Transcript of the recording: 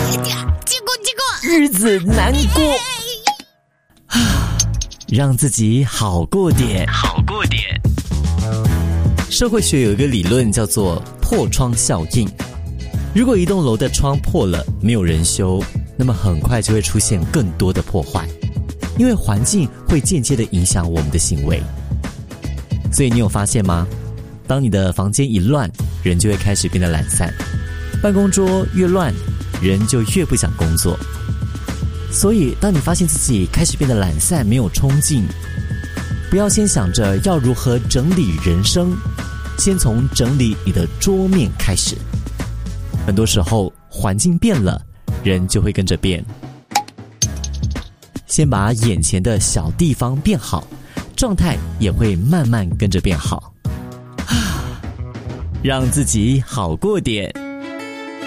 结果日子难过让自己好过点。社会学有一个理论叫做破窗效应。如果一栋楼的窗破了，没有人修，那么很快就会出现更多的破坏，因为环境会间接的影响我们的行为。所以你有发现吗？当你的房间一乱，人就会开始变得懒散，办公桌越乱，人就越不想工作。所以当你发现自己开始变得懒散，没有冲劲，不要先想着要如何整理人生，先从整理你的桌面开始。很多时候环境变了，人就会跟着变。先把眼前的小地方变好，状态也会慢慢跟着变好。让自己好过点。